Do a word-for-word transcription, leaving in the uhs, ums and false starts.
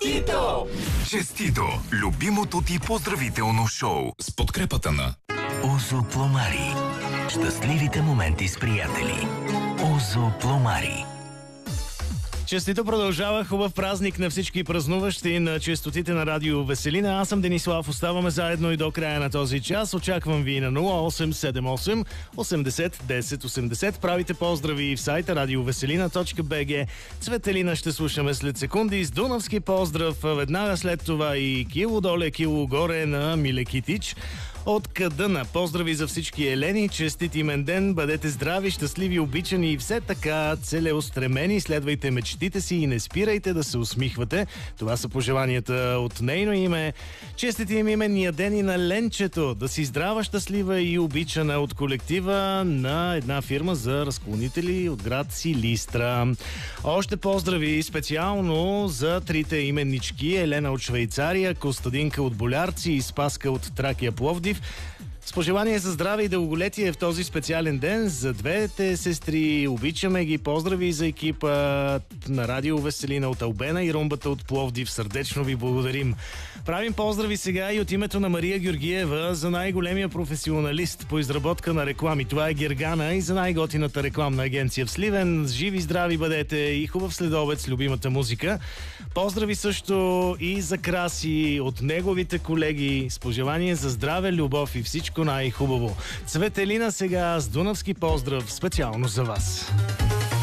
Честито! Честито! Любимото ти поздравително шоу с подкрепата на Озо Пломари. Щастливите моменти с приятели. Озо Пломари. Честито продължава. Хубав празник на всички празнуващи на честотите на Радио Веселина. Аз съм Денислав. Оставаме заедно и до края на този час. Очаквам ви на нула осем седем осем осемдесет десет осемдесет. Правите поздрави в сайта радиовеселина точка би джи. Цветелина ще слушаме след секунди с дунавски поздрав. Веднага след това и кило доле, кило горе на Милекитич. От Кадъна. Поздрави за всички елени, честит имен ден, бъдете здрави, щастливи, обичани и все така целеустремени, следвайте мечтите си и не спирайте да се усмихвате. Това са пожеланията от нейно име. Честит им именния ден и на Ленчето, да си здрава, щастлива и обичана от колектива на една фирма за разклонители от град Силистра. Още поздрави специално за трите именнички: Елена от Швейцария, Костадинка от Болярци и Спаска от Тракия Пловдив. С пожелание за здраве и дълголетие в този специален ден за двете сестри. Обичаме ги. Поздрави за екипа на Радио Веселина от Албена и румбата от Пловдив. Сърдечно ви благодарим. Правим поздрави сега и от името на Мария Георгиева за най-големия професионалист по изработка на реклами. Това е Гергана, и за най-готината рекламна агенция в Сливен. Живи, здрави бъдете и хубав следобед с любимата музика. Поздрави също и за Краси от неговите колеги с пожелание за здраве, любов и всичко най-хубаво. Цветелина сега с дунавски поздрав специално за вас.